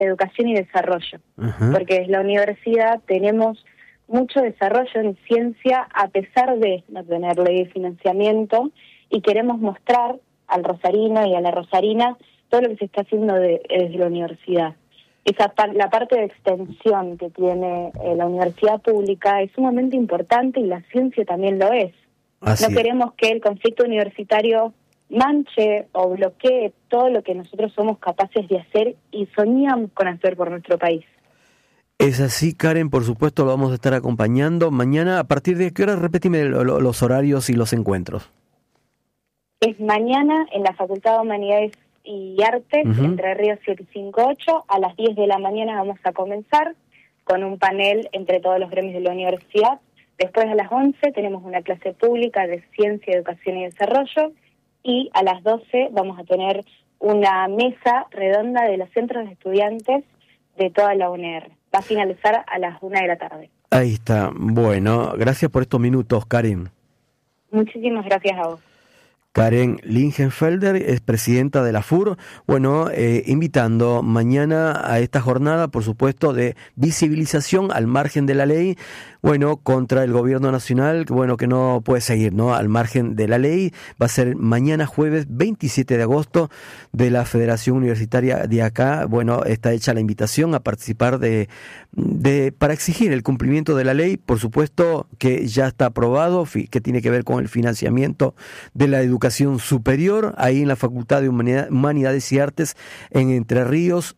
educación y desarrollo, Uh-huh. porque desde la universidad tenemos mucho desarrollo en ciencia a pesar de no tener ley de financiamiento, y queremos mostrar al rosarino y a la rosarina todo lo que se está haciendo desde la universidad. La parte de extensión que tiene la universidad pública es sumamente importante, y la ciencia también lo es. Así No queremos que el conflicto universitario manche o bloquee todo lo que nosotros somos capaces de hacer y soñamos con hacer por nuestro país. Es así, Karen, por supuesto lo vamos a estar acompañando. Mañana, ¿a partir de qué hora? Repíteme los horarios y los encuentros. Es mañana en la Facultad de Humanidades y Artes, Uh-huh. Entre Ríos 758, a las 10 de la mañana vamos a comenzar con un panel entre todos los gremios de la universidad. Después a las 11 tenemos una clase pública de Ciencia, Educación y Desarrollo, y a las 12 vamos a tener una mesa redonda de los centros de estudiantes de toda la UNR. Va a finalizar a las 1 de la tarde. Ahí está. Bueno, gracias por estos minutos, Karen. Muchísimas gracias a vos. Karen Lingenfelder es presidenta de la FUR, bueno, invitando mañana a esta jornada, por supuesto, de visibilización al margen de la ley, bueno, contra el gobierno nacional, que bueno, que no puede seguir, ¿no? Al margen de la ley. Va a ser mañana jueves 27 de agosto de la Federación Universitaria de acá. Bueno, está hecha la invitación a participar para exigir el cumplimiento de la ley, por supuesto que ya está aprobado, que tiene que ver con el financiamiento de la educación superior, ahí en la Facultad de Humanidades y Artes en Entre Ríos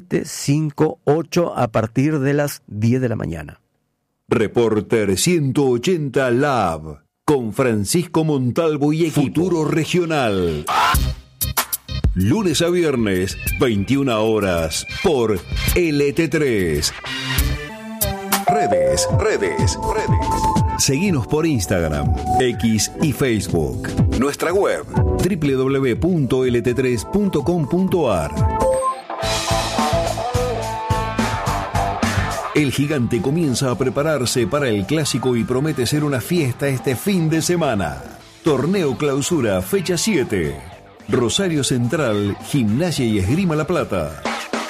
758 a partir de las 10 de la mañana. Reporter 180 Lab con Francisco Montalvo y equipo. Futuro Regional. Lunes a viernes, 21 horas, por LT3. Redes. Seguinos por Instagram, X y Facebook. Nuestra web, www.lt3.com.ar. El Gigante comienza a prepararse para el clásico y promete ser una fiesta este fin de semana. Torneo Clausura, fecha 7. Rosario Central, Gimnasia y Esgrima La Plata.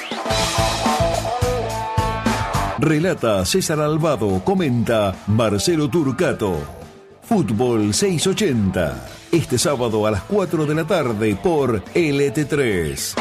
Relata César Albado, comenta Marcelo Turcato. Fútbol 680. Este sábado a las 4 de la tarde por LT3.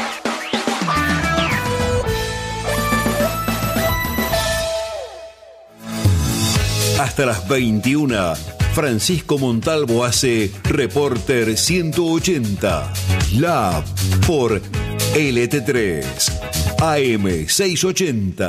Hasta las 21, Francisco Montalvo hace Reporter 180, Lab por LT3, AM 680.